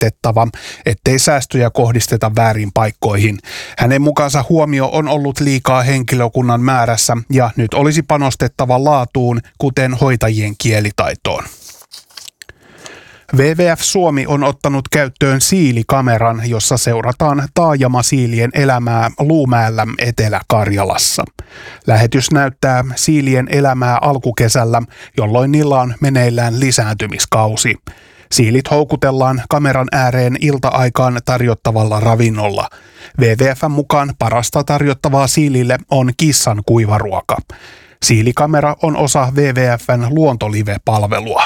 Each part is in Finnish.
varmistettava, ettei säästöjä kohdisteta väärin paikkoihin. Hänen mukaansa huomio on ollut liikaa henkilökunnan määrässä ja nyt olisi panostettava laatuun, kuten hoitajien kielitaitoon. WWF Suomi on ottanut käyttöön siilikameran, jossa seurataan taajamasiilien elämää Luumäellä Etelä-Karjalassa. Lähetys näyttää siilien elämää alkukesällä, jolloin niillä on meneillään lisääntymiskausi. Siilit houkutellaan kameran ääreen ilta-aikaan tarjottavalla ravinnolla. WWF:n mukaan parasta tarjottavaa siilille on kissan kuivaruoka. Siilikamera on osa WWF:n luontolive-palvelua.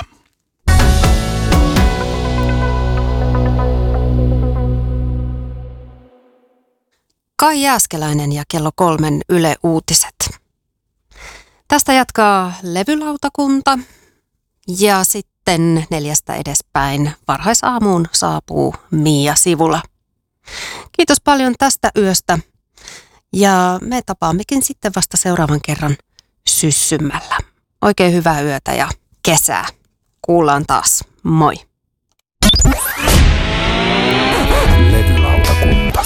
Kai Jääskeläinen ja kello 3 Yle Uutiset. Tästä jatkaa levylautakunta ja sitten 4 edespäin varhaisaamuun saapuu Mia Sivula. Kiitos paljon tästä yöstä ja me tapaammekin sitten vasta seuraavan kerran syssymmällä. Oikein hyvää yötä ja kesää. Kuullaan taas. Moi! Levylautakunta.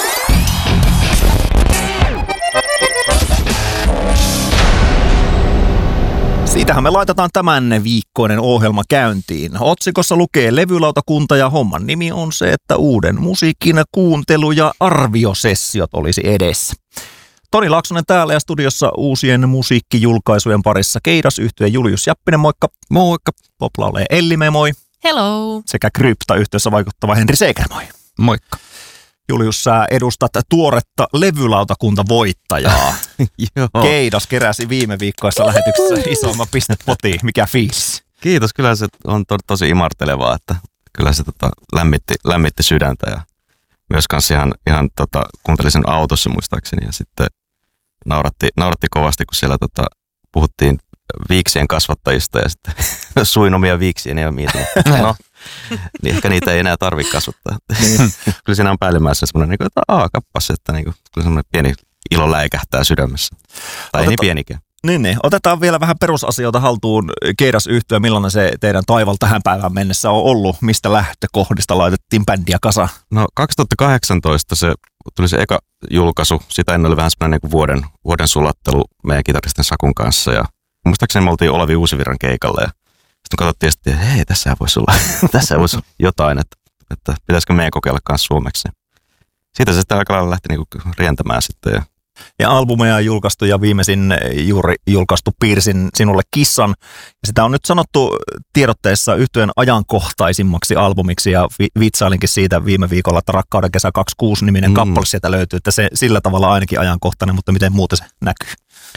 Siitähän me laitetaan tämän viikkoinen ohjelma käyntiin. Otsikossa lukee levylautakunta ja homman nimi on se, että uuden musiikin kuuntelu- ja arviosessiot olisi edessä. Toni Laaksonen täällä ja studiossa uusien musiikkijulkaisujen parissa Keidas-yhtye Julius Jäppinen, moikka. Moikka. Poplaulee Ellime, moi. Hello. Sekä Krypta-yhtiössä vaikuttava Henri Seeker, moi. Moikka. Julius, sä edustat tuoretta levylautakuntavoittajaa. Keidas keräsi viime viikkoissa lähetyksessä isomman pistepotiin. Mikä fiilis? Kiitos, kyllä se on tosi imartelevaa, että kyllä se lämmitti sydäntä ja myös kanssa ihan kuuntelin sen autossa muistaakseni ja sitten nauratti kovasti, kun siellä puhuttiin viiksien kasvattajista ja sitten suin omia viiksiäni ja mietin, no, niin ehkä niitä ei enää tarvitse kasvattaa. Kyllä siinä on päällimmäisenä semmoinen, että kappas, että kyllä semmoinen pieni ilo läikähtää sydämessä. Tai ei niin pienikään. Niin. Otetaan vielä vähän perusasioita haltuun. Keidas-yhtye, millainen se teidän taival tähän päivään mennessä on ollut? Mistä lähtökohdista laitettiin bändiä kasaan? No 2018 se tuli se eka julkaisu. Sitä ennen oli vähän semmoinen niin kuin vuoden sulattelu meidän kitaristin Sakun kanssa. Ja muistaakseni me oltiin Olavi Uusivirran keikalla ja sitten katsottiin, että hei, tässä voisi olla jotain, että pitäisikö meidän kokeilla kanssa suomeksi. Siitä se sitten aika lailla lähti niinku rientämään sitten. Ja albumeja on julkaistu ja viimeisin juuri julkaistu Piirsin sinulle kissan. Ja sitä on nyt sanottu tiedotteessa yhtyeen ajankohtaisimmaksi albumiksi ja vitsailinkin siitä viime viikolla, että Rakkauden kesä 26-niminen kappale sieltä löytyy, että se sillä tavalla ainakin ajankohtainen, mutta miten muuten se näkyy?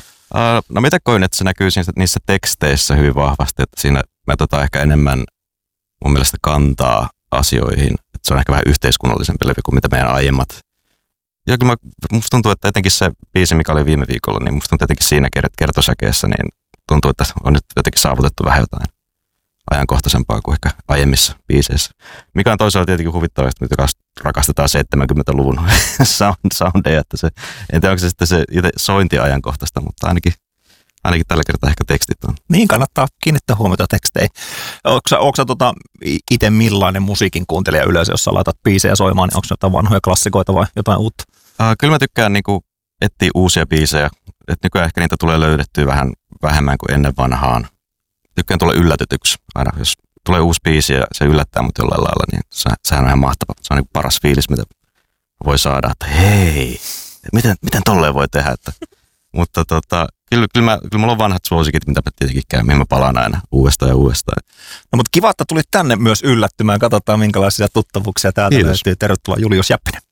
No mitä koin, että se näkyy niissä teksteissä hyvin vahvasti, että siinä me ehkä enemmän mun mielestä kantaa asioihin, että se on ehkä vähän yhteiskunnallisempi levy kuin mitä meidän aiemmat. Ja kyllä musta tuntuu, että etenkin se biisi, mikä oli viime viikolla, niin musta tuntuu etenkin siinä kertosäkeessä, niin tuntuu, että on nyt jotenkin saavutettu vähän jotain ajankohtaisempaa kuin ehkä aiemmissa biiseissä. Mikä on toisaalta tietenkin huvittavaa, että rakastetaan 70-luvun soundeja, että se, en tiedä onko se sitten se sointi ajankohtaista, mutta ainakin tällä kertaa ehkä tekstit on. Niin, kannattaa kiinnittää huomiota teksteihin. Onko sä itse millainen musiikin kuuntelija yleensä, jos sä laitat biisejä soimaan, niin onko jotain vanhoja klassikoita vai jotain uutta? Kyllä mä tykkään niinku etsiä uusia biisejä. Et nykyään ehkä niitä tulee löydettyä vähän vähemmän kuin ennen vanhaan. Tykkään tulla yllätetyksi aina, jos tulee uusi biisi ja se yllättää mut jollain lailla, niin sehän on ihan mahtava. Se on niin paras fiilis, mitä voi saada, että hei, miten tolleen voi tehdä. Mutta kyllä mulla on vanhat suosikit, mitä mä tietenkin käyn, mihin mä palaan aina uudestaan ja uudestaan. No mutta kiva, että tulit tänne myös yllättymään. Katsotaan minkälaisia tuttavuuksia täältä löytyy. Tervetuloa Julius Jäppinen.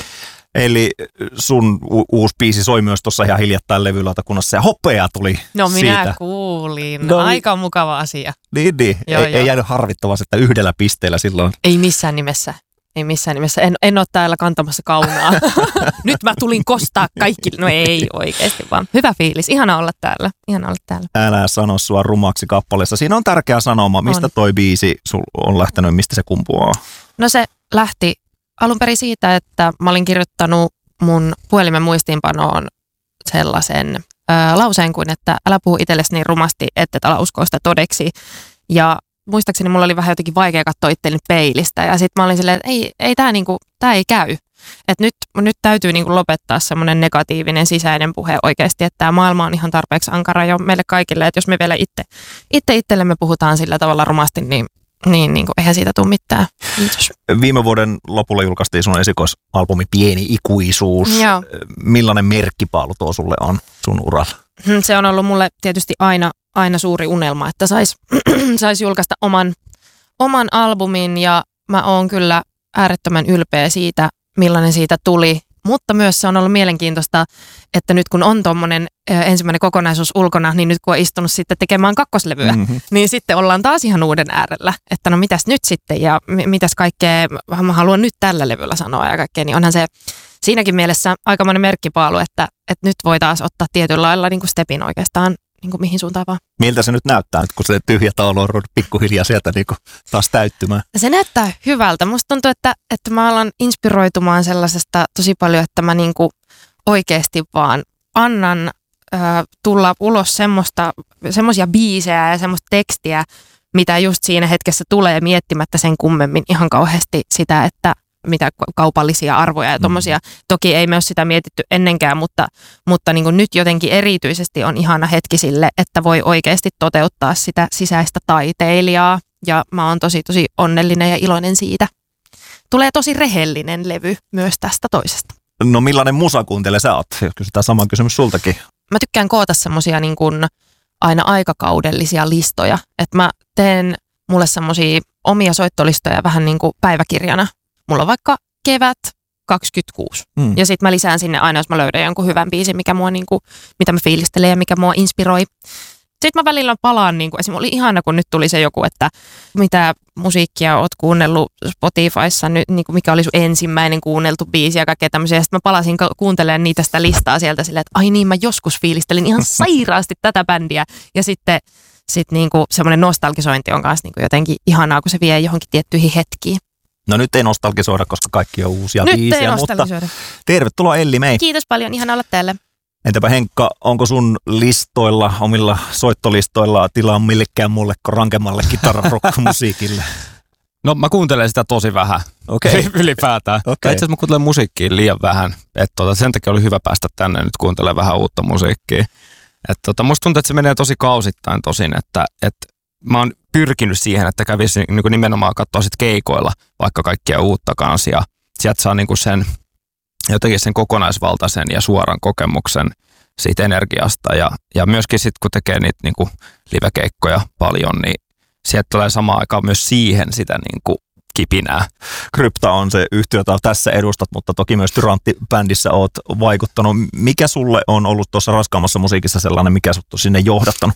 Eli sun uusi biisi soi myös tuossa ihan hiljattain levylautakunnassa ja hopea tuli siitä. No minä kuulin. No, aika mukava asia. Niin. Ei jäänyt harvittavasti, että yhdellä pisteellä silloin. Ei missään nimessä. En ole täällä kantamassa kaunaa. Nyt mä tulin kostaa kaikki. No ei oikeasti vaan. Hyvä fiilis. Ihana olla täällä. Älä sano sua rumaksi kappaleessa. Siinä on tärkeä sanoma. Mistä toi biisi sul on lähtenyt, mistä se kumpuaa? No se lähti alun perin siitä, että mä olin kirjoittanut mun puhelimen muistiinpanoon sellaisen lauseen kuin, että älä puhu itsellesi niin rumasti, että älä usko sitä todeksi. Ja muistaakseni mulla oli vähän jotenkin vaikea katsoa itseäni peilistä. Ja sitten mä olin silleen, että ei tää ei käy. Että nyt täytyy niinku lopettaa semmoinen negatiivinen sisäinen puhe oikeasti, että tämä maailma on ihan tarpeeksi ankara jo meille kaikille. Että jos me vielä itsellemme puhutaan sillä tavalla rumasti, niin eihän siitä tule mitään. Kiitos. Viime vuoden lopulla julkaistiin sun esikoisalbumi Pieni ikuisuus. Joo. Millainen merkkipaalu tuo sulle on sun uralla? Se on ollut mulle tietysti aina suuri unelma, että sais julkaista oman albumin ja mä oon kyllä äärettömän ylpeä siitä, millainen siitä tuli. Mutta myös se on ollut mielenkiintoista, että nyt kun on tommonen ensimmäinen kokonaisuus ulkona, niin nyt kun on istunut sitten tekemään kakkoslevyä, niin sitten ollaan taas ihan uuden äärellä. Että no mitäs nyt sitten ja mitäs kaikkea mä haluan nyt tällä levyllä sanoa ja kaikkea, niin onhan se siinäkin mielessä aikamoinen merkkipaalu, että nyt voi taas ottaa tietyllä lailla niin kuin stepin oikeastaan niin kuin mihin suuntaan vaan. Miltä se nyt näyttää nyt, kun se tyhjä taulu on pikkuhiljaa sieltä niin kuin taas täyttymään? Se näyttää hyvältä. Musta tuntuu, että mä alan inspiroitumaan sellaisesta tosi paljon, että mä niin kuin oikeasti vaan annan tulla ulos semmoisia biisejä ja semmoista tekstiä, mitä just siinä hetkessä tulee miettimättä sen kummemmin ihan kauheasti sitä, että mitä kaupallisia arvoja ja tommosia. Toki ei me ole sitä mietitty ennenkään, mutta niin kuin nyt jotenkin erityisesti on ihana hetki sille, että voi oikeasti toteuttaa sitä sisäistä taiteilijaa. Ja mä oon tosi onnellinen ja iloinen siitä. Tulee tosi rehellinen levy myös tästä toisesta. No millainen musakuuntelija sä oot? Kysytään sama kysymys sultakin. Mä tykkään koota semmosia niin kuin aina aikakaudellisia listoja. Että mä teen mulle semmosia omia soittolistoja vähän niin kuin päiväkirjana. Mulla on vaikka kevät 26. Ja sitten mä lisään sinne aina, jos mä löydän jonkun hyvän biisin, mikä mua niinku, mitä mä fiilistelen ja mikä mua inspiroi. Sitten mä välillä palaan, niinku, esimerkiksi oli ihana, kun nyt tuli se joku, että mitä musiikkia oot kuunnellut Spotifyssa, nyt, niinku, mikä oli sun ensimmäinen kuunneltu biisi ja kaikkea tämmöisiä. Sitten mä palasin kuuntelemaan niitä sitä listaa sieltä silleen, että ai niin, mä joskus fiilistelin ihan sairaasti tätä bändiä. Ja sitten niinku, semmoinen nostalgisointi on kanssa niinku, jotenkin ihanaa, kun se vie johonkin tiettyihin hetkiin. No nyt ei nostalgisoida, koska kaikki on uusia nyt biisiä, mutta tervetuloa Elli May. Kiitos paljon, ihana olla täällä. Entäpä Henkka, onko sun listoilla, omilla soittolistoilla tilaa millekään mulle rankemmalle kitararock-musiikille? No mä kuuntelen sitä tosi vähän ylipäätään. Okay. Itse asiassa mä kuuntelen musiikkia liian vähän. Sen takia oli hyvä päästä tänne nyt kuuntelemaan vähän uutta musiikkia. Musta tuntuu, että se menee tosi kausittain tosin, että mä oon pyrkinyt siihen, että kävisi niin nimenomaan katsoa sit keikoilla vaikka kaikkia uutta kanssa ja sieltä saa niin jotenkin sen kokonaisvaltaisen ja suoran kokemuksen siitä energiasta ja myöskin sitten kun tekee niitä niin livekeikkoja paljon, niin sieltä tulee samaan aikaan myös siihen sitä niin kipinää. Krypta on se yhtiö, jota tässä edustat, mutta toki myös Tyrantti-bändissä oot vaikuttanut. Mikä sulle on ollut tuossa raskaammassa musiikissa sellainen, mikä sut on sinne johdattanut?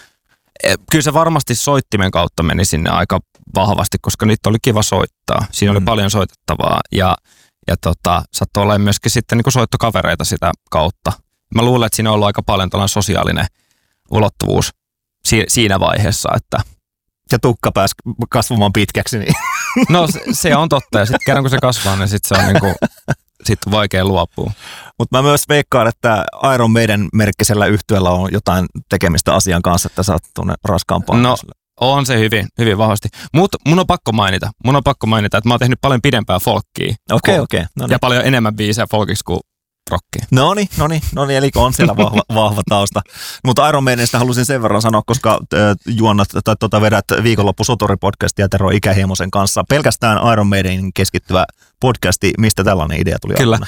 Kyllä se varmasti soittimen kautta meni sinne aika vahvasti, koska niitä oli kiva soittaa. Siinä oli paljon soitettavaa ja saattoi olla myöskin sitten niin kuin soittokavereita sitä kautta. Mä luulen, että siinä on ollut aika paljon tällainen sosiaalinen ulottuvuus siinä vaiheessa. Että ja tukka pääsi kasvamaan pitkäksi. Niin. No se on totta ja sitten kerran kun se kasvaa, niin sitten se on niin kuin, sit vaikea luopua. Mutta mä myös veikkaan, että Iron Maiden merkkisellä yhtyöllä on jotain tekemistä asian kanssa, että sä oot tuonne raskaampaan. No on se hyvin vahvasti. Mutta mun on pakko mainita, että mä oon tehnyt paljon pidempää folkkia. Okei. No niin. Ja paljon enemmän biisejä folkiksi kuin rockia. No niin, eli on siellä vahva tausta. Mutta Iron Maidenistä halusin sen verran sanoa, koska juonnat tai vedät viikonloppu Sotori-podcastia Tero Ikähiemosen kanssa. Pelkästään Iron Maidenin keskittyvä podcasti. Mistä tällainen idea tuli? Kyllä.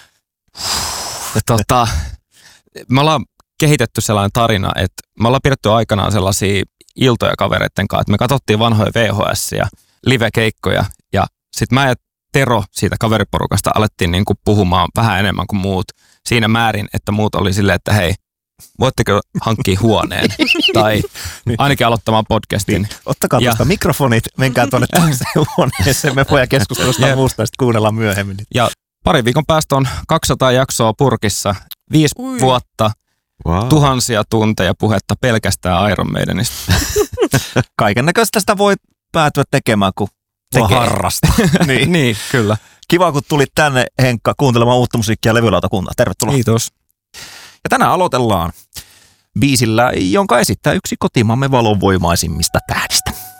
Me ollaan kehitetty sellainen tarina, että me ollaan pidetty aikanaan sellaisia iltoja kavereiden kanssa, että me katsottiin vanhoja VHS ja live-keikkoja ja sitten mä ja Tero siitä kaveriporukasta alettiin niinku puhumaan vähän enemmän kuin muut siinä määrin, että muut oli silleen, että hei, voitteko hankkia huoneen tai ainakin aloittamaan podcastin. Ottakaa tuosta mikrofonit, menkää tuonne toiseen huoneeseen, me voidaan keskustella muusta ja sitten kuunnellaan myöhemmin. Ja pari viikon päästä on 200 jaksoa purkissa, 5 vuotta, tuhansia tunteja puhetta pelkästään Iron Maidenista. Kaiken näköistä sitä voi päätyä tekemään, kun harrastaa. niin, kyllä. Kiva, kun tulit tänne, Henkka, kuuntelemaan uutta musiikkia Levylautakuntaa. Tervetuloa. Kiitos. Ja tänään aloitellaan biisillä, jonka esittää yksi kotimaamme valonvoimaisimmista tähdistä.